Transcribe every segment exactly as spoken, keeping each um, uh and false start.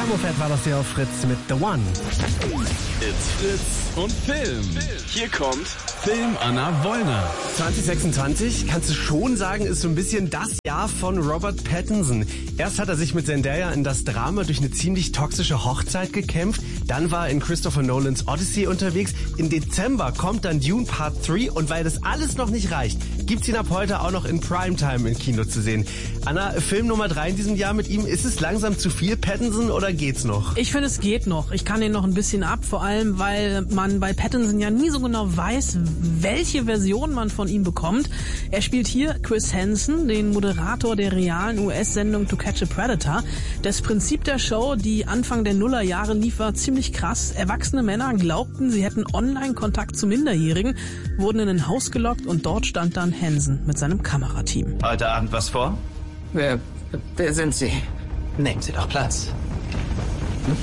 Thermofett war das hier auf Fritz mit The One. It's Fritz und Film. Hier kommt Film Anna Wollner. zwanzig sechsundzwanzig, kannst du schon sagen, ist so ein bisschen das Jahr von Robert Pattinson. Erst hat er sich mit Zendaya in das Drama durch eine ziemlich toxische Hochzeit gekämpft. Dann war er in Christopher Nolans Odyssey unterwegs. Im Dezember kommt dann Dune Part drei. Und weil das alles noch nicht reicht, gibt's ihn ab heute auch noch in Primetime im Kino zu sehen. Anna, Film Nummer drei in diesem Jahr mit ihm. Ist es langsam zu viel Pattinson oder geht's noch? Ich finde, es geht noch. Ich kann ihn noch ein bisschen ab, vor allem, weil man bei Pattinson ja nie so genau weiß, welche Version man von ihm bekommt. Er spielt hier Chris Hansen, den Moderator der realen U S-Sendung To Catch a Predator. Das Prinzip der Show, die Anfang der Nullerjahre lief, war ziemlich krass. Erwachsene Männer glaubten, sie hätten Online-Kontakt zu Minderjährigen, wurden in ein Haus gelockt und dort stand dann Hansen mit seinem Kamerateam. Heute Abend was vor? Wer, wer sind Sie? Nehmen Sie doch Platz. Hm?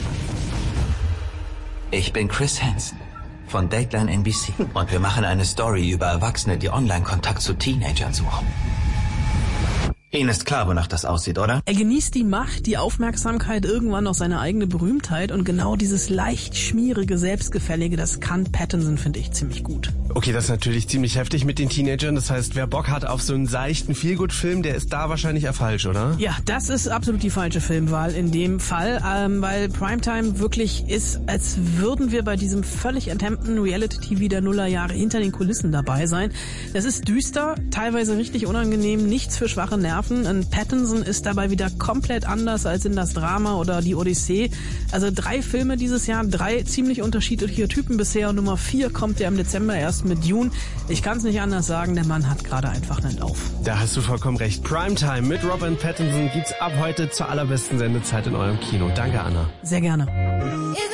Ich bin Chris Hansen von Dateline N B C und wir machen eine Story über Erwachsene, die Online-Kontakt zu Teenagern suchen. Ihnen ist klar, wonach das aussieht, oder? Er genießt die Macht, die Aufmerksamkeit, irgendwann auch seine eigene Berühmtheit und genau dieses leicht schmierige, selbstgefällige, das kann Pattinson, finde ich, ziemlich gut. Okay, das ist natürlich ziemlich heftig mit den Teenagern. Das heißt, wer Bock hat auf so einen seichten Feelgood-Film, der ist da wahrscheinlich eher falsch, oder? Ja, das ist absolut die falsche Filmwahl in dem Fall, ähm, weil Primetime wirklich ist, als würden wir bei diesem völlig enthemmten Reality-T V der Nullerjahre hinter den Kulissen dabei sein. Das ist düster, teilweise richtig unangenehm, nichts für schwache Nerven. Und Pattinson ist dabei wieder komplett anders als in das Drama oder die Odyssee. Also drei Filme dieses Jahr, drei ziemlich unterschiedliche Typen bisher. Und Nummer vier kommt ja im Dezember erst mit Dune. Ich kann es nicht anders sagen, der Mann hat gerade einfach einen Lauf. Da hast du vollkommen recht. Primetime mit Robert Pattinson gibt's ab heute zur allerbesten Sendezeit in eurem Kino. Danke, Anna. Sehr gerne.